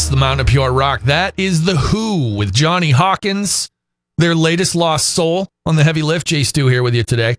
the Mountain of Pure Rock. That is The Who with Johnny Hawkins, their latest Lost Soul on the Heavy Lift. Jay Stu here with you today.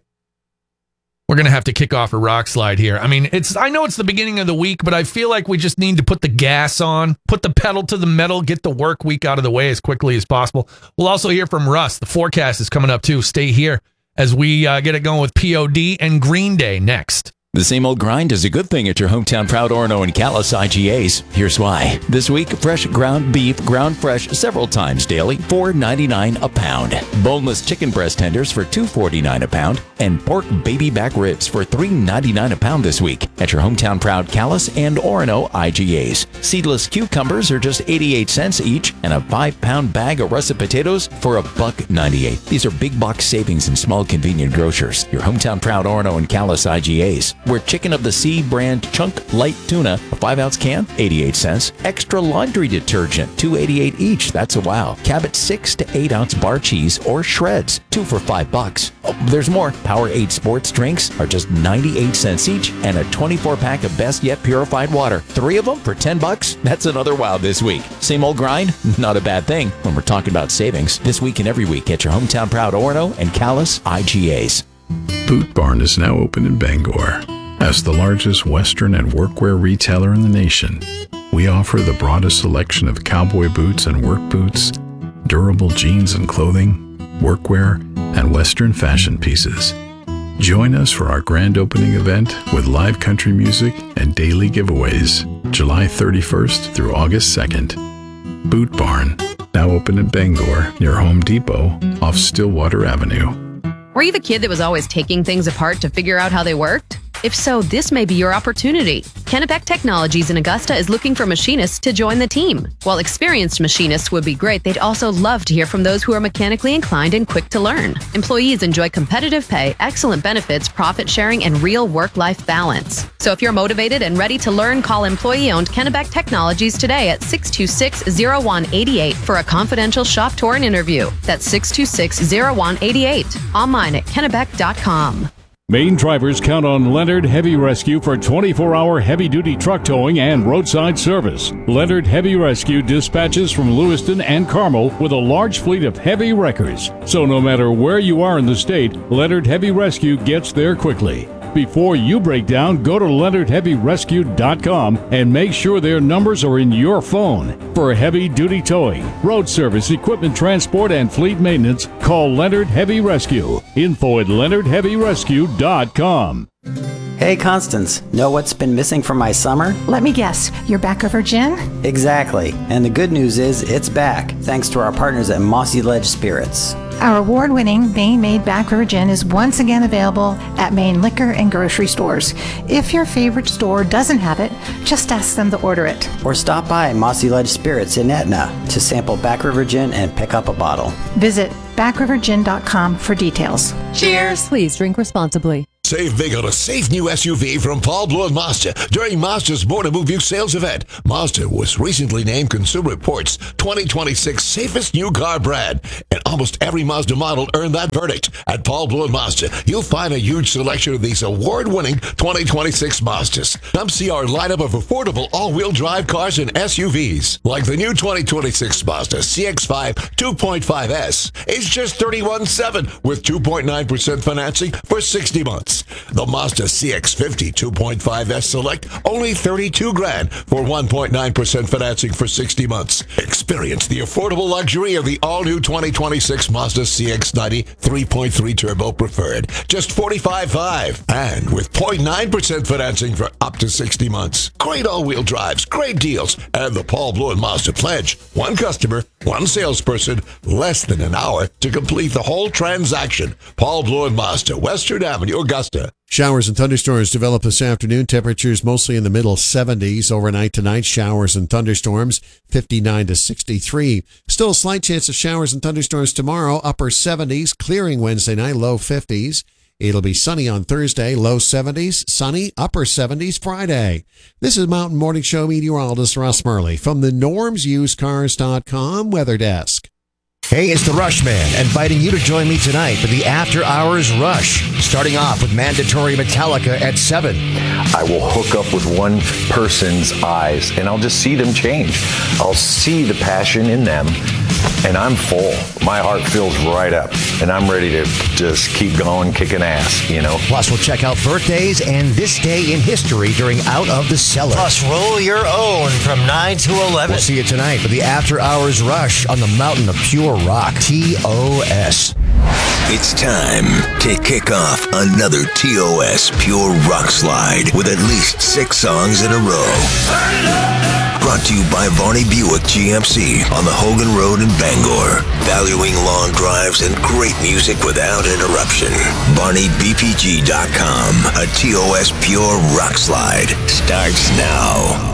We're going to have to kick off a rock slide here. I mean, I know it's the beginning of the week, but I feel like we just need to put the gas on, put the pedal to the metal, get the work week out of the way as quickly as possible. We'll also hear from Russ. The forecast is coming up too. Stay here as we get it going with POD and Green Day next. The same old grind is a good thing at your hometown proud Orono and Callis IGAs. Here's why. This week, fresh ground beef, ground fresh several times daily, $4.99 a pound. Boneless chicken breast tenders for $2.49 a pound. And pork baby back ribs for $3.99 a pound this week at your hometown proud Callis and Orono IGAs. Seedless cucumbers are just 88 cents each, and a 5-pound bag of russet potatoes for $1.98. These are big box savings in small convenient grocers. Your hometown proud Orono and Callis IGAs. Where Chicken of the Sea brand Chunk Light Tuna, a 5-ounce can, 88 cents. Extra laundry detergent, $2.88 each. That's a wow. Cabot 6 to 8-ounce bar cheese or shreds, 2 for $5. Oh, there's more. Powerade sports drinks are just 98 cents each, and a 24-pack of Best Yet purified water. 3 of them for $10. That's another wow this week. Same old grind? Not a bad thing when we're talking about savings. This week and every week at your hometown proud Orono and Callis IGAs. Boot Barn is now open in Bangor. As the largest Western and workwear retailer in the nation, we offer the broadest selection of cowboy boots and work boots, durable jeans and clothing, workwear, and Western fashion pieces. Join us for our grand opening event with live country music and daily giveaways, July 31st through August 2nd. Boot Barn, now open in Bangor, near Home Depot, off Stillwater Avenue. Were you the kid that was always taking things apart to figure out how they worked? If so, this may be your opportunity. Kennebec Technologies in Augusta is looking for machinists to join the team. While experienced machinists would be great, they'd also love to hear from those who are mechanically inclined and quick to learn. Employees enjoy competitive pay, excellent benefits, profit sharing, and real work-life balance. So if you're motivated and ready to learn, call employee-owned Kennebec Technologies today at 626-0188 for a confidential shop tour and interview. That's 626-0188. Online at kennebec.com. Maine drivers count on Leonard Heavy Rescue for 24-hour heavy-duty truck towing and roadside service. Leonard Heavy Rescue dispatches from Lewiston and Carmel with a large fleet of heavy wreckers. So no matter where you are in the state, Leonard Heavy Rescue gets there quickly. Before you break down, go to LeonardHeavyRescue.com and make sure their numbers are in your phone. For heavy-duty towing, road service, equipment transport, and fleet maintenance, call Leonard Heavy Rescue. Info at LeonardHeavyRescue.com. Hey, Constance, know what's been missing from my summer? Let me guess, your Back River Gin? Exactly. And the good news is it's back, thanks to our partners at Mossy Ledge Spirits. Our award-winning Maine-made Back River Gin is once again available at Maine liquor and grocery stores. If your favorite store doesn't have it, just ask them to order it. Or stop by Mossy Ledge Spirits in Etna to sample Back River Gin and pick up a bottle. Visit BackRiverGin.com for details. Cheers! Please drink responsibly. Save big on a safe new SUV from Paul Blue and Mazda during Mazda's More to Move You sales event. Mazda was recently named Consumer Reports 2026 safest new car brand, and almost every Mazda model earned that verdict. At Paul Blue and Mazda, you'll find a huge selection of these award-winning 2026 Mazdas. Come see our lineup of affordable all-wheel drive cars and SUVs, like the new 2026 Mazda CX-5 2.5S. It's just $31,700 with 2.9% financing for 60 months. The Mazda CX-50 2.5S Select, only $32,000 for 1.9% financing for 60 months. Experience the affordable luxury of the all-new 2026 Mazda CX-90 3.3 Turbo Preferred, just $45,500, and with 0.9% financing for up to 60 months. Great all-wheel drives, great deals, and the Paul Blue and Mazda pledge. One customer, one salesperson, less than an hour to complete the whole transaction. Paul Blue and Mazda, Western Avenue, Augusta. Showers and thunderstorms develop this afternoon. Temperatures mostly in the middle 70s. Overnight tonight, showers and thunderstorms, 59 to 63. Still a slight chance of showers and thunderstorms tomorrow, upper 70s. Clearing Wednesday night, low 50s. It'll be sunny on Thursday, low 70s. Sunny, upper 70s Friday. This is Mountain Morning Show meteorologist Russ Murley from the NormsUseCars.com Weather Desk. Hey, it's the Rush Man, inviting you to join me tonight for the After Hours Rush, starting off with mandatory Metallica at 7. I will hook up with one person's eyes, and I'll just see them change. I'll see the passion in them, and I'm full. My heart fills right up, and I'm ready to just keep going, kicking ass, you know. Plus, we'll check out birthdays and this day in history during Out of the Cellar. Plus, roll your own from 9 to 11. We'll see you tonight for the After Hours Rush on the Mountain of Pure Rock, TOS. It's time to kick off another TOS Pure Rock Slide with at least 6 songs in a row. Brought to you by Varney Buick GMC on the Hogan Road in Bangor. Valuing long drives and great music without interruption. VarneyBPG.com. A TOS Pure Rock Slide starts now.